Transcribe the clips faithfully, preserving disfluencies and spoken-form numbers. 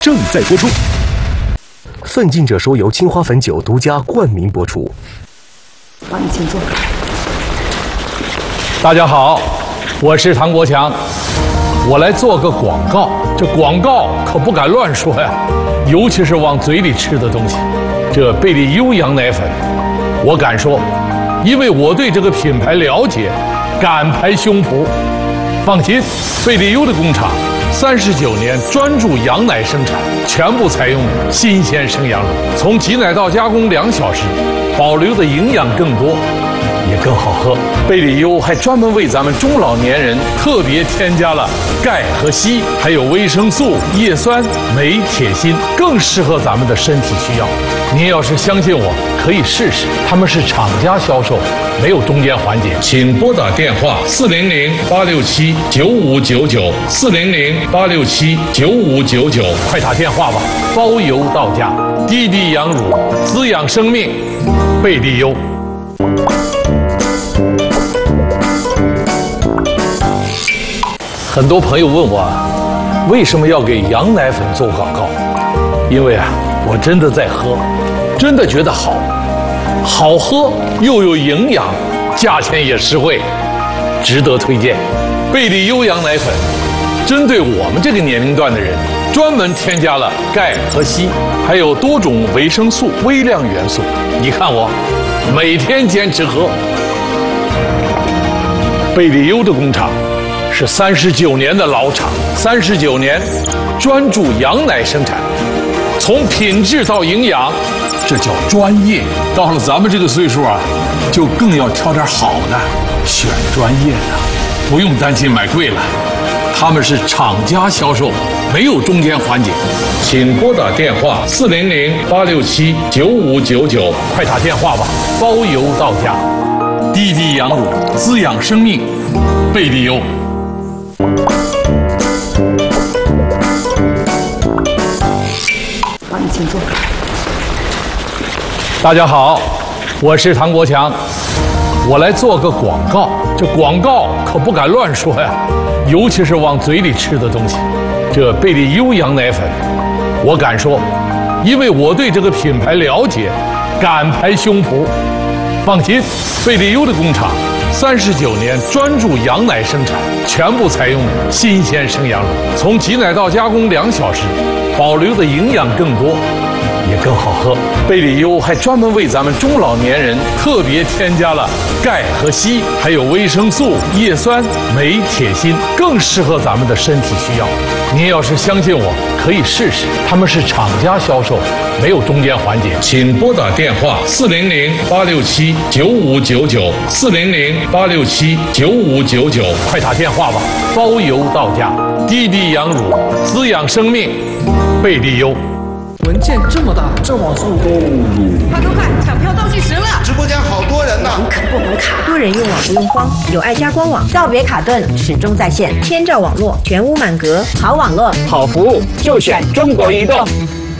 正在播出。奋进者说由青花汾酒独家冠名播出。 好，你请坐。 大家好，我是唐国强，我来做个广告。这广告可不敢乱说呀，尤其是往嘴里吃的东西。这贝利优羊奶粉，我敢说，因为我对这个品牌了解，敢拍胸脯。放心，贝利优的工厂三十九年专注羊奶生产，全部采用新鲜生羊乳，从挤奶到加工两小时，保留的营养更多，也更好喝。贝利优还专门为咱们中老年人特别添加了钙和硒，还有维生素、叶酸、镁、铁、锌，更适合咱们的身体需要。您要是相信我，可以试试。他们是厂家销售，没有中间环节。请拨打电话四零零八六七九五九九四零零八六七九五九九，快打电话吧，包邮到家。滴滴羊乳，滋养生命，贝利优。很多朋友问我，为什么要给羊奶粉做广告？因为啊，我真的在喝，真的觉得好，好喝又有营养，价钱也实惠，值得推荐。贝利优羊奶粉针对我们这个年龄段的人，专门添加了钙和硒，还有多种维生素、微量元素。你看我每天坚持喝。贝利优的工厂是三十九年的老厂，三十九年专注羊奶生产，从品质到营养，这叫专业。到了咱们这个岁数啊，就更要挑点好的，选专业的，不用担心买贵了。他们是厂家销售，没有中间环节。请拨打电话四零零八六七九五九九，快打电话吧，包邮到家。滴滴羊乳，滋养生命，贝利优。 好，你请坐。 大家好，我是唐国强，我来做个广告。这广告可不敢乱说呀，尤其是往嘴里吃的东西。这贝利优羊奶粉，我敢说，因为我对这个品牌了解，敢拍胸脯。放心，贝利优的工厂三十九年专注羊奶生产，全部采用新鲜生羊乳，从挤奶到加工两小时，保留的营养更多，也更好喝。贝利优还专门为咱们中老年人特别添加了钙和硒，还有维生素、叶酸、镁、铁、锌，更适合咱们的身体需要。您要是相信我，可以试试。他们是厂家销售，没有中间环节。请拨打电话四零零八六七九五九九四零零八六七九五九九，快打电话吧，包邮到家。滴滴羊乳，滋养生命，贝利优。 文件这么大，这网速够。 快快快，抢票倒计时了！ 直播间好多人呢。 网可不能卡，多人用网不用慌，有爱家官网，告别卡顿，始终在线，千兆网络，全屋满格，好网络， 好服务就选中国移动。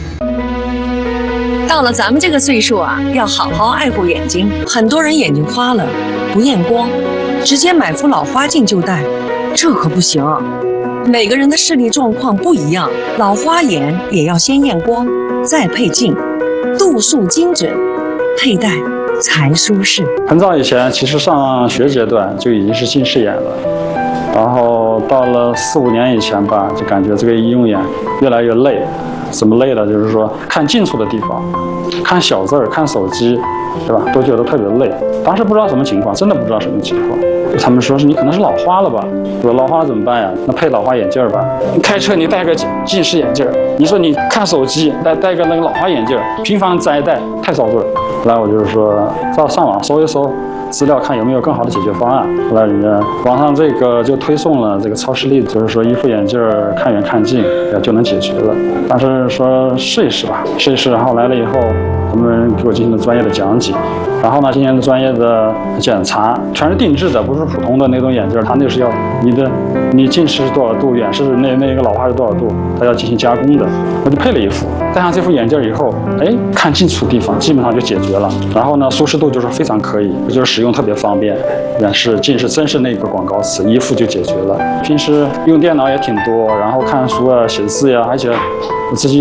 到了咱们这个岁数啊，要好好爱护眼睛。很多人眼睛花了，不验光，直接买副老花镜就戴，这可不行。每个人的视力状况不一样，老花眼也要先验光，再配镜，度数精准，佩戴才舒适。 很早以前，其实上学阶段就已经是近视眼了，然后到了四五年以前吧，就感觉这个医用眼越来越累。怎么累了？就是说看近处的地方，看小字儿，看手机，对吧？都觉得特别累。当时不知道什么情况，真的不知道什么情况。他们说是你可能是老花了吧？我说老花了怎么办呀？那配老花眼镜吧。你开车你戴个近视眼镜，你说你看手机戴戴个那个老花眼镜，频繁摘戴太遭罪。后来我就是说，到上网搜一搜资料，看有没有更好的解决方案。后来人家网上这个就推送了这个超视力，就是说一副眼镜看远看近就能解决了。但是说试一试吧，试一试，然后来了以后他们给我进行了专业的讲解，然后呢进行了专业的检查，全是定制的，不是普通的那种眼镜，它那是要你的你近视是多少度，远视那那个老花是多少度，它要进行加工的。我就配了一副，戴上这副眼镜以后，哎，看近处地方基本上就解决了。然后呢，舒适度就是非常可以，就是使用特别方便。远视、近视真是那个广告词，一副就解决了。平时用电脑也挺多，然后看书啊、写字呀，而且我自己。